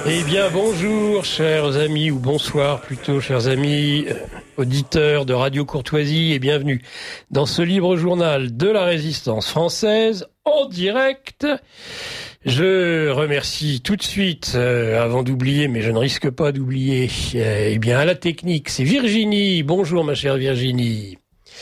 Eh bien, bonjour, chers amis, ou bonsoir plutôt, chers amis, auditeurs de Radio Courtoisie, et bienvenue dans ce libre journal de la Résistance française, en direct. Je remercie tout de suite, avant d'oublier, mais je ne risque pas d'oublier, eh bien, à la technique, c'est Virginie. Bonjour, ma chère Virginie.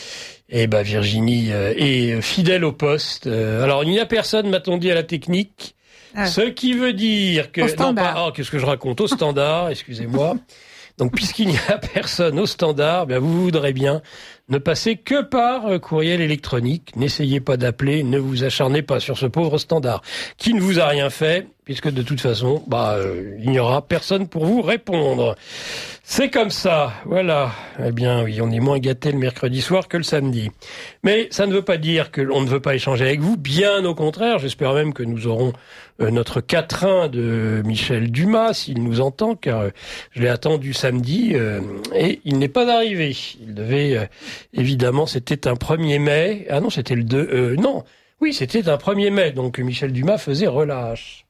Eh ben, Virginie est fidèle au poste. Alors, il n'y a personne, m'a-t-on dit, à la technique. Ce qui veut dire que... Non, pas... qu'est-ce que je raconte? Au standard, excusez-moi. Donc, puisqu'il n'y a personne au standard, bien, vous voudrez bien ne passer que par courriel électronique. N'essayez pas d'appeler, ne vous acharnez pas sur ce pauvre standard qui ne vous a rien fait, puisque de toute façon, il n'y aura personne pour vous répondre. C'est comme ça, voilà. Eh bien, oui, on est moins gâté le mercredi soir que le samedi. Mais ça ne veut pas dire que l'on ne veut pas échanger avec vous. Bien au contraire, j'espère même que nous aurons notre quatrain de Michel Dumas, s'il nous entend, car je l'ai attendu samedi et il n'est pas arrivé. Il devait, évidemment, c'était un 1er mai. Ah non, c'était le 2... non, oui, c'était un 1er mai, donc Michel Dumas faisait relâche.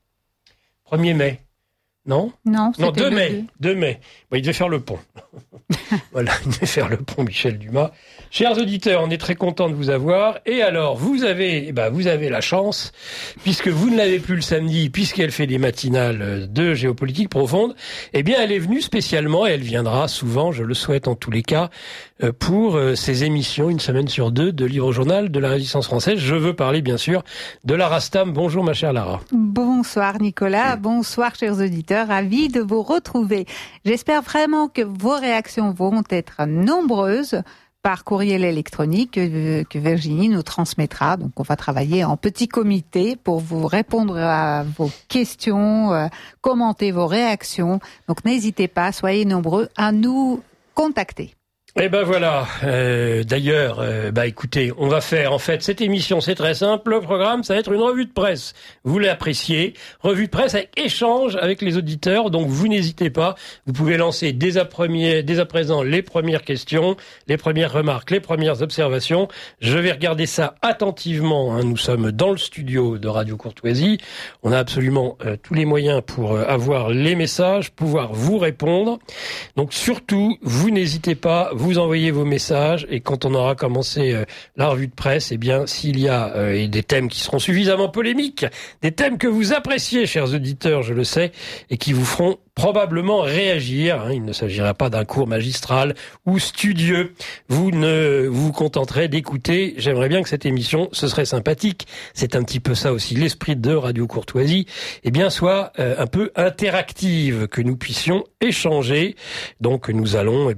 1er mai. Non, 2 mai. 2 mai. Bon, il devait faire le pont. Voilà, il devait faire le pont, Michel Dumas. Chers auditeurs, on est très contents de vous avoir. Et alors, vous avez la chance, puisque vous ne l'avez plus le samedi, puisqu'elle fait des matinales de géopolitique profonde, eh bien, elle est venue spécialement, et elle viendra souvent, je le souhaite en tous les cas, pour ces émissions, une semaine sur deux, de Livre Journal de la Résistance française. Je veux parler, bien sûr, de Lara Stam. Bonjour, ma chère Lara. Bonsoir, Nicolas. Bonsoir, chers auditeurs. Ravi de vous retrouver. J'espère vraiment que vos réactions vont être nombreuses par courriel électronique que Virginie nous transmettra. Donc, on va travailler en petit comité pour vous répondre à vos questions, commenter vos réactions. Donc, n'hésitez pas, soyez nombreux à nous contacter. Eh ben voilà, d'ailleurs, écoutez, on va faire, en fait, cette émission, c'est très simple, le programme, ça va être une revue de presse. Vous l'appréciez, revue de presse avec échange avec les auditeurs, donc vous n'hésitez pas, vous pouvez lancer dès à présent les premières questions, les premières remarques, les premières observations. Je vais regarder ça attentivement, nous sommes dans le studio de Radio Courtoisie, on a absolument tous les moyens pour avoir les messages, pouvoir vous répondre. Donc surtout, vous n'hésitez pas, vous envoyez vos messages et quand on aura commencé la revue de presse, eh bien, s'il y a des thèmes qui seront suffisamment polémiques, des thèmes que vous appréciez, chers auditeurs, je le sais, et qui vous feront probablement réagir. Il ne s'agira pas d'un cours magistral ou studieux. Vous ne vous contenterez d'écouter. J'aimerais bien que cette émission, ce serait sympathique. C'est un petit peu ça aussi l'esprit de Radio Courtoisie. Eh bien, soit un peu interactive, que nous puissions échanger. Donc, nous allons,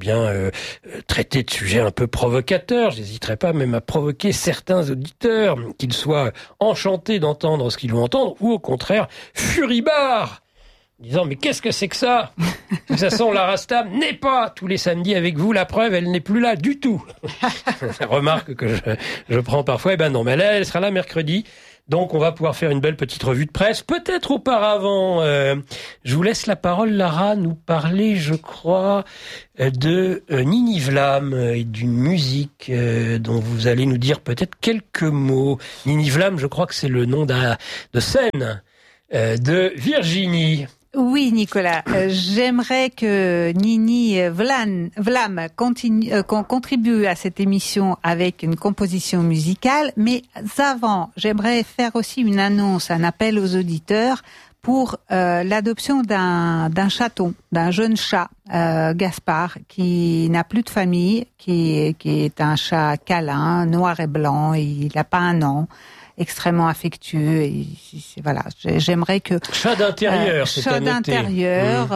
traiter de sujets un peu provocateurs. J'hésiterai pas même à provoquer certains auditeurs, qu'ils soient enchantés d'entendre ce qu'ils vont entendre, ou au contraire, furibards, disant, mais qu'est-ce que c'est que ça? De toute façon, Lara Stam n'est pas tous les samedis avec vous. La preuve, elle n'est plus là du tout. Remarque que je prends parfois. Eh ben non, mais là, elle sera là mercredi. Donc, on va pouvoir faire une belle petite revue de presse. Peut-être auparavant, je vous laisse la parole, Lara, nous parler, je crois, de Nini Vlam et d'une musique dont vous allez nous dire peut-être quelques mots. Nini Vlam, je crois que c'est le nom de scène de Virginie. Oui, Nicolas. J'aimerais que Nini Vlam contribue à cette émission avec une composition musicale. Mais avant, j'aimerais faire aussi une annonce, un appel aux auditeurs pour l'adoption d'un chaton, d'un jeune chat, Gaspard, qui n'a plus de famille, qui est un chat câlin, noir et blanc. Il n'a pas un an. Extrêmement affectueux et voilà, j'aimerais que chat d'intérieur, chat d'intérieur,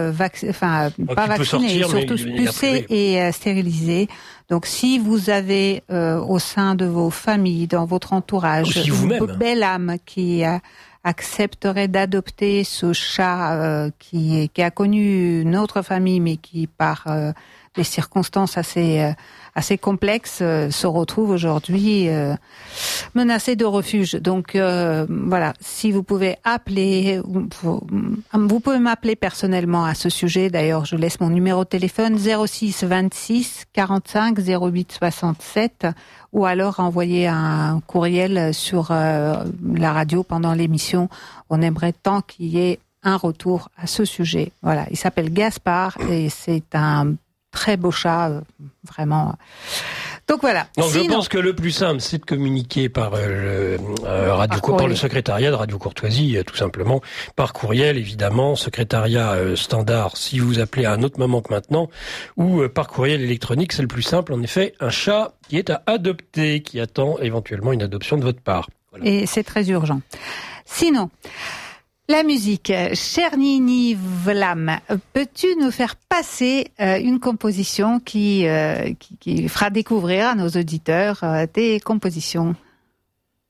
pas vacciné, surtout pucé et stérilisé. Donc si vous avez au sein de vos familles, dans votre entourage, une belle âme qui accepterait d'adopter ce chat qui a connu une autre famille mais qui par des circonstances assez complexes se retrouve aujourd'hui menacé de refuge. Donc voilà, si vous pouvez appeler, vous pouvez m'appeler personnellement à ce sujet. D'ailleurs, je laisse mon numéro de téléphone 06 26 45 08 67 ou alors envoyer un courriel sur la radio pendant l'émission. On aimerait tant qu'il y ait un retour à ce sujet. Voilà, il s'appelle Gaspard et c'est un très beau chat, vraiment. Donc voilà. Donc je pense que le plus simple, c'est de communiquer par par le secrétariat de Radio Courtoisie, tout simplement, par courriel, évidemment, secrétariat standard, si vous appelez à un autre moment que maintenant, ou par courriel électronique, c'est le plus simple. En effet, un chat qui est à adopter, qui attend éventuellement une adoption de votre part. Voilà. Et c'est très urgent. Sinon, la musique, cher Nini Vlam, peux-tu nous faire passer une composition qui fera découvrir à nos auditeurs tes compositions